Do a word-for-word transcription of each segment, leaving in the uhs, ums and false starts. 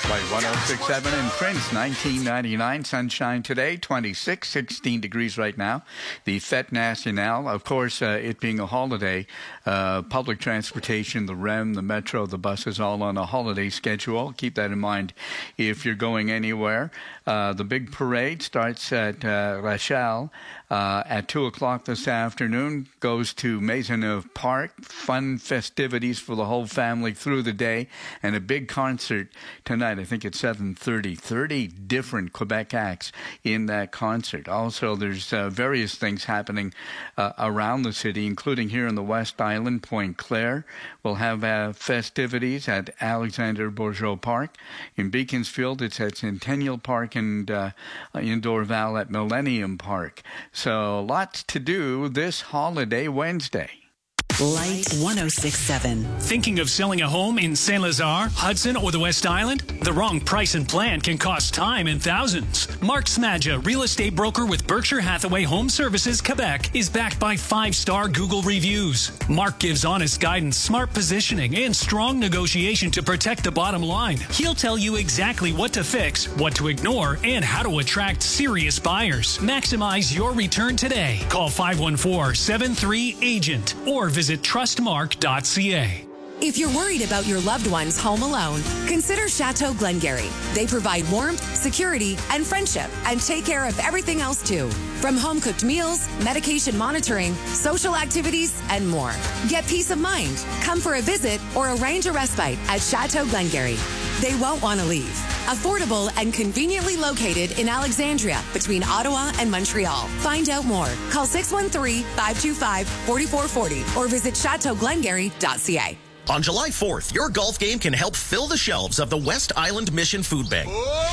By one oh six point seven in Prince, nineteen ninety-nine. Sunshine today, twenty-six, sixteen degrees right now. The Fête Nationale, of course, uh, it being a holiday, uh, public transportation, the R E M, the Metro, the buses, all on a holiday schedule. Keep that in mind if you're going anywhere. Uh, the big parade starts at uh, Rachel uh, at two o'clock this afternoon, goes to Maisonneuve Park. Fun festivities for the whole family through the day, and a big concert tonight. I think it's seven thirty. thirty different Quebec acts in that concert. Also, there's uh, various things happening uh, around the city, including here in the West Island, Pointe Claire. We'll have uh, festivities at Alexander Bourgeot Park. In Beaconsfield, it's at Centennial Park, and uh, in Dorval at Millennium Park. So lots to do this holiday Wednesday. Light one oh six point seven. Thinking of selling a home in Saint-Lazare, Hudson, or the West Island? The wrong price and plan can cost time and thousands. Mark Smadja, real estate broker with Berkshire Hathaway Home Services, Quebec, is backed by five-star Google reviews. Mark gives honest guidance, smart positioning, and strong negotiation to protect the bottom line. He'll tell you exactly what to fix, what to ignore, and how to attract serious buyers. Maximize your return today. Call five one four, seven three, agent or visit trust mark dot c a. If you're worried about your loved ones home alone, consider Chateau Glengarry. They provide warmth, security, and friendship, and take care of everything else too. From home-cooked meals, medication monitoring, social activities, and more. Get peace of mind. Come for a visit or arrange a respite at Chateau Glengarry. They won't want to leave. Affordable and conveniently located in Alexandria, between Ottawa and Montreal. Find out more. Call six one three, five two five, four four four zero or visit chateau glengarry dot c a. On July fourth, your golf game can help fill the shelves of the West Island Mission Food Bank.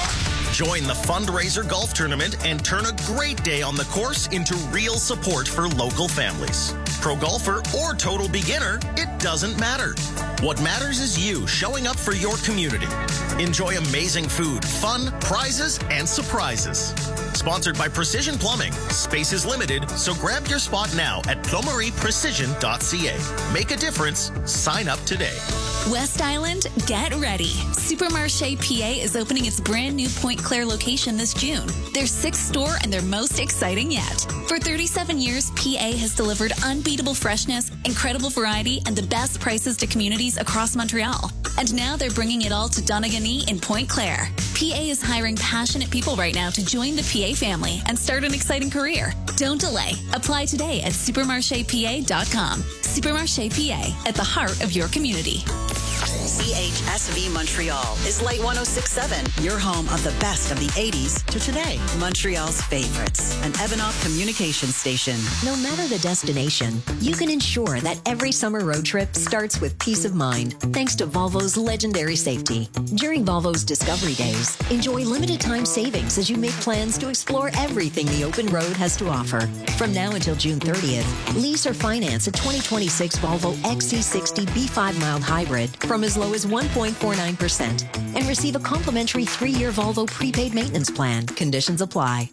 Join the fundraiser golf tournament and turn a great day on the course into real support for local families. Pro golfer or total beginner, it doesn't matter. What matters is you showing up for your community. Enjoy amazing food, fun, prizes, and surprises. Sponsored by Precision Plumbing. Space is limited, so grab your spot now at plumerie precision dot c a. Make a difference. Sign up today. West Island, get ready. Supermarché P A is opening its brand new Pointe Claire location this June. Their sixth store and their most exciting yet. For thirty-seven years, P A has delivered unbeatable freshness, incredible variety, and the best prices to communities across Montreal. And now they're bringing it all to Donegal in Pointe Claire. P A is hiring passionate people right now to join the P A family and start an exciting career. Don't delay. Apply today at supermarché p a dot com. Supermarché P A, at the heart of your community. C H S V Montreal is Light one oh six point seven, your home of the best of the eighties to today. Montreal's favorites, an Evanov communication station. No matter the destination, you can ensure that every summer road trip starts with peace of mind, thanks to Volvo's legendary safety. During Volvo's Discovery Days, enjoy limited time savings as you make plans to explore everything the open road has to offer. From now until June thirtieth, lease or finance a twenty twenty-six Volvo X C sixty B five mild hybrid from as low as one point four nine percent and receive a complimentary three-year Volvo prepaid maintenance plan. Conditions apply.